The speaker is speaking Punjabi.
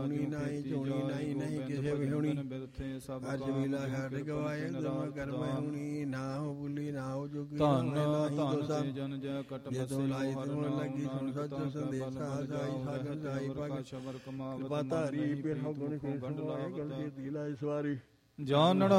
ਹੁਣੀ ਨਾਹੀ ਝੋਣੀ ਨਾਹੀ ਨਹੀਂ ਕਿਸੇ ਵਿਹੁਣੀ ਅੱਜ ਵੇਲਾ ਛੱਡ ਗਵਾਏ ਗੁਰਮੁਖ ਕਰਮੈ ਹੁਣੀ ਨਾ ਹੋ ਬੁਲੀ ਨਾ ਹੋ ਜੋਗੀ ਧੰਨ ਧੰਨ ਜਨ ਜੈ ਕਟ ਜੇ ਤੂੰ ਲਾਈ ਤੂੰ ਲੱਗੀ ਸੁਣ ਸੱਚ ਸੰਦੇਸ਼ਾ ਸਾਈ ਸਾਗਰ ਸਾਈ ਭਗਤ ਸ਼ਬਰ ਕਮਾਵਤ ਕਿਰਪਾ ਧਾਰੀ ਫਿਰ ਹਉ ਗੁਣ ਕੇ ਸੁਣਾਏ ਗਲਤੀ ਦੀ ਲਾਈ ਸਵਾਰੀ ਜਾਨਣ